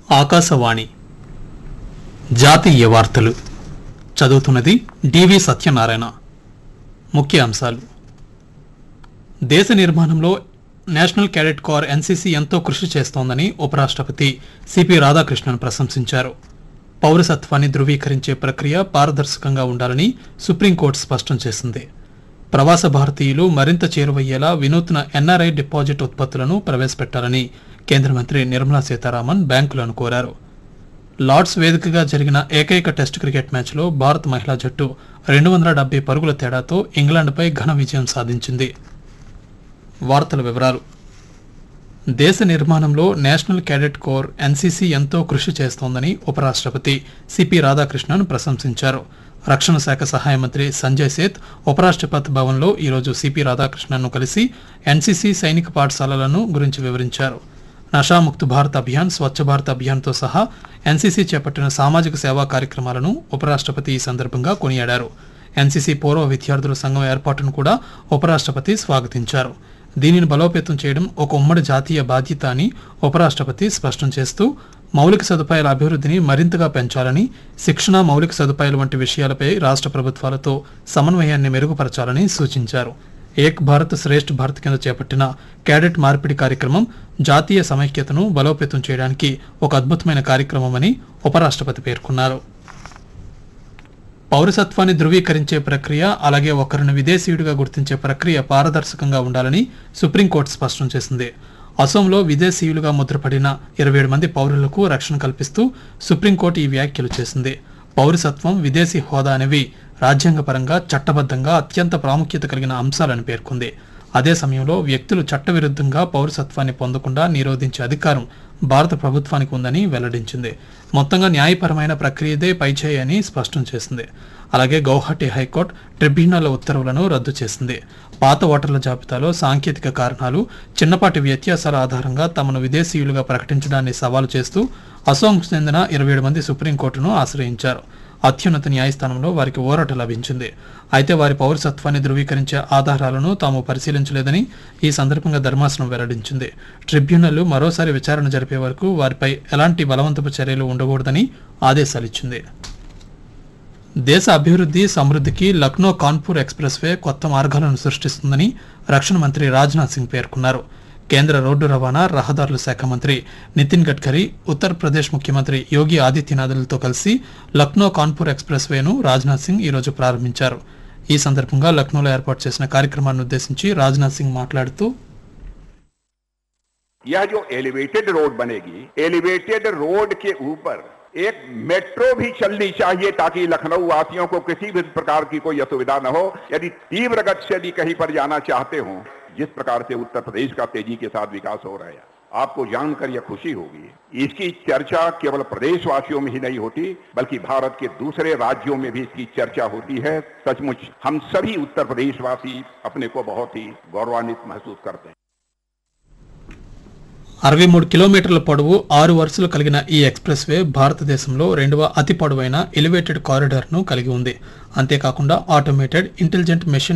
ఆకాశవాణి జాతీయ వార్తలు చదువుతున్నది డివి సత్యనారాయణ. ముఖ్య అంశాలు: దేశ నిర్మాణంలో నేషనల్ క్యాడెట్ కోర్ ఎన్సీసీ ఎంతో కృషి చేస్తోందని ఉపరాష్ట్రపతి సిపి రాధాకృష్ణన్ ప్రశంసించారు. పౌరసత్వాన్ని ధృవీకరించే ప్రక్రియ పారదర్శకంగా ఉండాలని సుప్రీంకోర్టు స్పష్టం చేసింది. ప్రవాస భారతీయులు మరింత చేరువయ్యేలా వినూత్న ఎన్ఆర్ఐ డిపాజిట్ ఉత్పత్తులను ప్రవేశపెట్టాలని కేంద్ర మంత్రి నిర్మలా సీతారామన్ బ్యాంకులను కోరారు. లార్డ్స్ వేదికగా జరిగిన ఏకైక టెస్ట్ క్రికెట్ మ్యాచ్లో భారత మహిళా జట్టు 270 పరుగుల తేడాతో ఇంగ్లాండ్పై ఘన విజయం సాధించింది. వార్తల వివరాలు: దేశ నిర్మాణంలో నేషనల్ క్యాడెట్ కోర్ ఎన్సీసీ ఎంతో కృషి చేస్తోందని ఉపరాష్ట్రపతి సిపి రాధాకృష్ణన్ ప్రశంసించారు. రక్షణ శాఖ సహాయ మంత్రి సంజయ్ సేత్ ఉపరాష్ట్రపతి భవన్లో ఈరోజు సిపి రాధాకృష్ణన్ను కలిసి ఎన్సీసీ సైనిక పాఠశాలలను గురించి వివరించారు. నషాముక్త్ భారత్ అభియాన్, స్వచ్ఛ భారత్ అభియాన్తో సహా ఎన్సీసీ చేపట్టిన సామాజిక సేవా కార్యక్రమాలను ఉపరాష్ట్రపతి ఈ సందర్భంగా కొనియాడారు. ఎన్సీసీ పూర్వ విద్యార్థుల సంఘం ఏర్పాటును కూడా ఉపరాష్ట్రపతి స్వాగతించారు. దీనిని బలోపేతం చేయడం ఒక ఉమ్మడి జాతీయ బాధ్యత అని ఉపరాష్ట్రపతి స్పష్టం చేస్తూ, మౌలిక సదుపాయాల అభివృద్ధిని మరింతగా పెంచాలని, శిక్షణ, మౌలిక సదుపాయాలు వంటి విషయాలపై రాష్ట్ర ప్రభుత్వాలతో సమన్వయాన్ని మెరుగుపరచాలని సూచించారు. ఏక్ భారత్ శ్రేష్ఠ భారత్ కింద చేపట్టిన క్యాడెట్ మార్పిడి కార్యక్రమం జాతీయ సమైక్యతను బలోపేతం చేయడానికి ఒక అద్భుతమైన కార్యక్రమమని ఉపరాష్ట్రపతి పేర్కొన్నారు. పౌరసత్వాన్ని ధృవీకరించే ప్రక్రియ, అలాగే ఒకరిని విదేశీయుడిగా గుర్తించే ప్రక్రియ పారదర్శకంగా ఉండాలని సుప్రీంకోర్టు స్పష్టం చేసింది. అసోంలో విదేశీయులుగా ముద్రపడిన 27 మంది పౌరులకు రక్షణ కల్పిస్తూ సుప్రీంకోర్టు ఈ వ్యాఖ్యలు చేసింది. పౌరసత్వం, విదేశీ హోదా అనేవి రాజ్యాంగపరంగా, చట్టబద్ధంగా అత్యంత ప్రాముఖ్యత కలిగిన అంశాలని పేర్కొంది. అదే సమయంలో వ్యక్తులు చట్టవిరుద్ధంగా పౌరసత్వాన్ని పొందకుండా నిరోధించే అధికారం భారత ప్రభుత్వానికి ఉందని వెల్లడించింది. మొత్తంగా న్యాయపరమైన ప్రక్రియదే పైచేయి అని స్పష్టం చేసింది. అలాగే గౌహటి హైకోర్టు ట్రిబ్యునల్ ఉత్తర్వులను రద్దు చేసింది. పాత ఓటర్ల జాబితాలో సాంకేతిక కారణాలు, చిన్నపాటి వ్యత్యాసాల ఆధారంగా తమను విదేశీయులుగా ప్రకటించడాన్ని సవాలు చేస్తూ అసోంకు చెందిన 27 మంది సుప్రీంకోర్టును ఆశ్రయించారు. అత్యున్నత న్యాయస్థానంలో వారికి ఊరట లభించింది. అయితే వారి పౌరసత్వాన్ని ధృవీకరించే ఆధారాలను తాము పరిశీలించలేదని ఈ సందర్భంగా ధర్మాసనం వెల్లడించింది. ట్రిబ్యునల్ మరోసారి విచారణ జరిపే వరకు వారిపై ఎలాంటి బలవంతపు చర్యలు ఉండకూడదని ఆదేశాలిచ్చింది. దేశ అభివృద్ధి, సమృద్ధికి లక్నో కాన్పూర్ ఎక్స్ప్రెస్ వే కొత్త మార్గాలను సృష్టిస్తుందని రక్షణ మంత్రి రాజ్నాథ్ సింగ్ పేర్కొన్నారు. కేంద్ర రోడ్డు రవాణా, రహదారుల శాఖ మంత్రి నితిన్ గడ్కరీ, ఉత్తరప్రదేశ్ ముఖ్యమంత్రి యోగి ఆదిత్యనాథ్లతో కలిసి లక్నో కాన్పూర్ ఎక్స్ప్రెస్ వేను రాజ్నాథ్ సింగ్ ఈరోజు ప్రారంభించారు. ఈ సందర్భంగా లక్నోలో ఏర్పాటు చేసిన కార్యక్రమాన్ని ఉద్దేశించి రాజ్నాథ్ సింగ్ మాట్లాడుతూ, यह जो एलिवेटेड रोड बनेगी, एलिवेटेड रोड के ऊपर एक मेट्रो भी चलनी चाहिए ताकि लखनऊ वासियों को किसी भी प्रकार की कोई असुविधा न हो। यदि तीव्र गति से यदि कहीं पर जाना चाहते हो, जिस प्रकार से उत्तर प्रदेश का तेजी के साथ विकास हो रहा है, आपको जानकर यह खुशी होगी। इसकी चर्चा केवल प्रदेशवासियों में ही नहीं होती, बल्कि भारत के दूसरे राज्यों में भी इसकी चर्चा होती है। सचमुच हम सभी उत्तर प्रदेशवासी अपने को बहुत ही गौरवान्वित महसूस करते हैं. 63 కిలోమీటర్ల పొడవు, 6 వరుసలు కలిగిన ఈ ఎక్స్ప్రెస్ వే భారతదేశంలో 2వ అతి పొడవైన ఎలివేటెడ్ కారిడార్ను కలిగి ఉంది. అంతేకాకుండా ఆటోమేటెడ్ ఇంటెలిజెంట్ మెషిన్